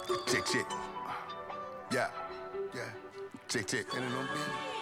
Check, check. Yeah, yeah. Check, check. And it don't be.